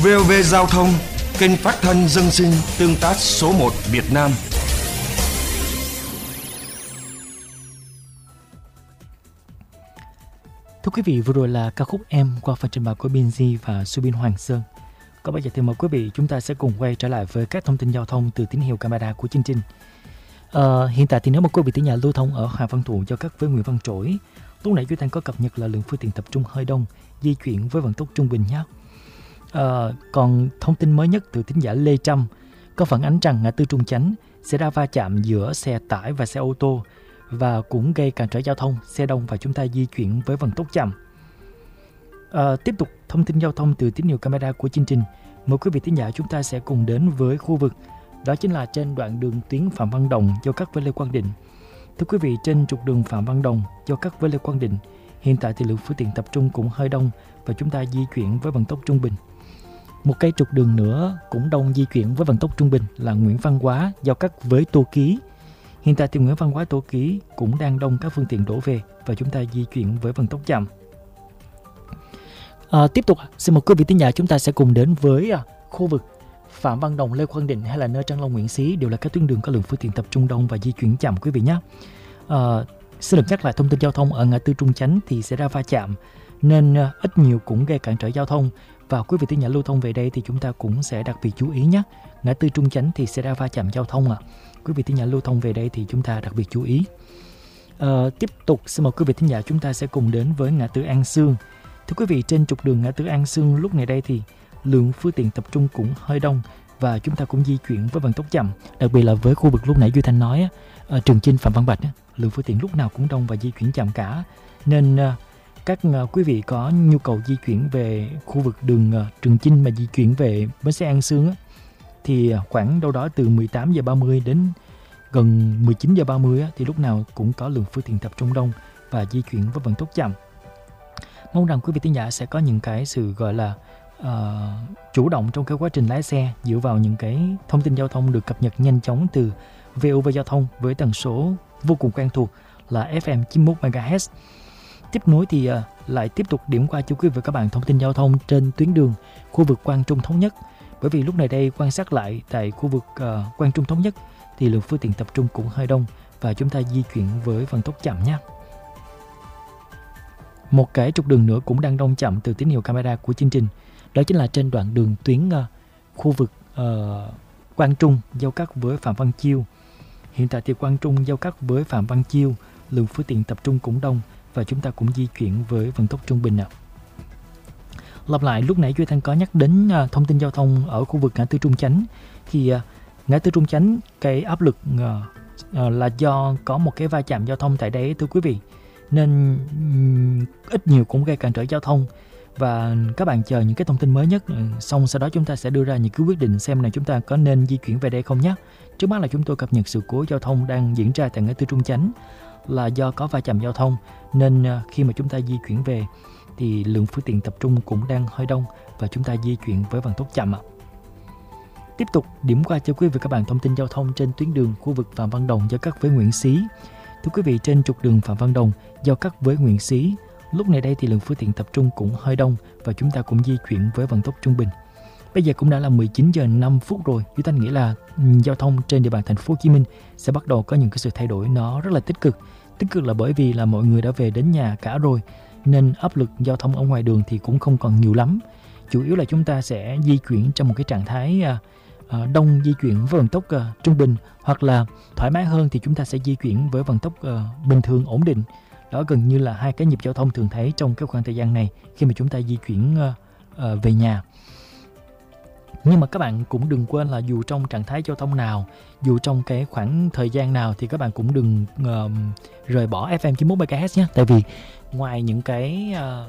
VOV Giao thông, kênh phát thanh dân sinh tương tác số 1 Việt Nam. Thưa quý vị, vừa rồi là ca khúc Em qua phần trình bày của Binz và Subin Hoàng Sơn. Còn bây giờ thì mời quý vị chúng ta sẽ cùng quay trở lại với các thông tin giao thông từ tín hiệu camera của chương trình. Hiện tại thì nếu mà quý vị tới nhà lưu thông ở Hoàng Văn Thụ giao cắt với Nguyễn Văn Trỗi, lúc nãy chúng ta có cập nhật là lượng phương tiện tập trung hơi đông, di chuyển với vận tốc trung bình nhé. Còn thông tin mới nhất từ thính giả Lê Trâm có phản ánh rằng ngã tư Trung Chánh xảy ra va chạm giữa xe tải và xe ô tô và cũng gây cản trở giao thông, xe đông và chúng ta di chuyển với vận tốc chậm. Tiếp tục thông tin giao thông từ tín hiệu camera của chương trình, mời quý vị thính giả chúng ta sẽ cùng đến với khu vực đó chính là trên đoạn đường tuyến Phạm Văn Đồng giao cắt với Lê Quang Định. Thưa quý vị, trên trục đường Phạm Văn Đồng giao cắt với Lê Quang Định, hiện tại thì lượng phương tiện tập trung cũng hơi đông và chúng ta di chuyển với vận tốc trung bình. Một cây trục đường nữa cũng đông di chuyển với vận tốc trung bình là Nguyễn Văn Quá giao cắt với Tô Ký. Hiện tại thì Nguyễn Văn Quá Tô Ký cũng đang đông các phương tiện đổ về và chúng ta di chuyển với vận tốc chậm. Tiếp tục xin mời quý vị thính giả chúng ta sẽ cùng đến với khu vực Phạm Văn Đồng, Lê Quang Định hay là nơi Trang Long, Nguyễn Xí đều là các tuyến đường có lượng phương tiện tập trung đông và di chuyển chậm quý vị nhé. Xin được nhắc lại thông tin giao thông ở ngã tư Trung Chánh thì sẽ ra va chạm nên ít nhiều cũng gây cản trở giao thông, và quý vị thính giả lưu thông về đây thì chúng ta cũng sẽ đặc biệt chú ý nhé. Ngã tư Trung Chánh thì sẽ ra va chạm giao thông quý vị thính giả lưu thông về đây thì chúng ta đặc biệt chú ý. Tiếp tục xin mời quý vị thính giả chúng ta sẽ cùng đến với ngã tư An Sương. Thưa quý vị, trên trục đường ngã tư An Sương lúc này đây thì lượng phương tiện tập trung cũng hơi đông và chúng ta cũng di chuyển với vận tốc chậm, đặc biệt là với khu vực lúc nãy Duy Thanh nói Trường Chinh, Phạm Văn Bạch lượng phương tiện lúc nào cũng đông và di chuyển chậm cả, nên các quý vị có nhu cầu di chuyển về khu vực đường Trường Chinh mà di chuyển về bến xe An Sương thì khoảng đâu đó từ 18 giờ 30 đến gần 19 giờ 30 thì lúc nào cũng có lượng phương tiện tập trung đông và di chuyển với vận tốc chậm. Mong rằng quý vị thính giả sẽ có những cái sự gọi là chủ động trong cái quá trình lái xe, dựa vào những cái thông tin giao thông được cập nhật nhanh chóng từ VOV Giao thông với tần số vô cùng quen thuộc là FM 91 MHz. Tiếp nối thì lại tiếp tục điểm qua cho quý vị và các bạn thông tin giao thông trên tuyến đường khu vực Quang Trung Thống Nhất. Bởi vì lúc này đây quan sát lại tại khu vực Quang Trung Thống Nhất thì lượng phương tiện tập trung cũng hơi đông và chúng ta di chuyển với vận tốc chậm nhé. Một cái trục đường nữa cũng đang đông chậm từ tín hiệu camera của chương trình, đó chính là trên đoạn đường tuyến khu vực Quang Trung giao cắt với Phạm Văn Chiêu. Hiện tại thì Quang Trung giao cắt với Phạm Văn Chiêu, lượng phương tiện tập trung cũng đông và chúng ta cũng di chuyển với vận tốc trung bình. Lặp lại lúc nãy Duy Thanh có nhắc đến thông tin giao thông ở khu vực ngã tư Trung Chánh, thì ngã tư Trung Chánh cái áp lực là do có một cái va chạm giao thông tại đây thưa quý vị, nên ít nhiều cũng gây cản trở giao thông, và các bạn chờ những cái thông tin mới nhất, xong sau đó chúng ta sẽ đưa ra những cái quyết định xem là chúng ta có nên di chuyển về đây không nhé. Trước mắt là chúng tôi cập nhật sự cố giao thông đang diễn ra tại ngã tư Trung Chánh là do có va chạm giao thông, nên khi mà chúng ta di chuyển về thì lượng phương tiện tập trung cũng đang hơi đông và chúng ta di chuyển với vận tốc chậm. Tiếp tục điểm qua cho quý vị và các bạn thông tin giao thông trên tuyến đường khu vực Phạm Văn Đồng giao cắt với Nguyễn Xí. Thưa quý vị, trên trục đường Phạm Văn Đồng giao cắt với Nguyễn Xí, lúc này đây thì lượng phương tiện tập trung cũng hơi đông và chúng ta cũng di chuyển với vận tốc trung bình. Bây giờ cũng đã là 19 giờ 5 phút rồi. Chúng ta nghĩ là giao thông trên địa bàn thành phố Hồ Chí Minh sẽ bắt đầu có những cái sự thay đổi nó rất là tích cực. Tích cực là bởi vì là mọi người đã về đến nhà cả rồi, nên áp lực giao thông ở ngoài đường thì cũng không còn nhiều lắm. Chủ yếu là chúng ta sẽ di chuyển trong một cái trạng thái đông, di chuyển với vận tốc trung bình, hoặc là thoải mái hơn thì chúng ta sẽ di chuyển với vận tốc bình thường ổn định. Đó gần như là hai cái nhịp giao thông thường thấy trong cái khoảng thời gian này khi mà chúng ta di chuyển về nhà. Nhưng mà các bạn cũng đừng quên là dù trong trạng thái giao thông nào, dù trong cái khoảng thời gian nào thì các bạn cũng đừng rời bỏ FM 91 MHz nhé. Tại vì ngoài những cái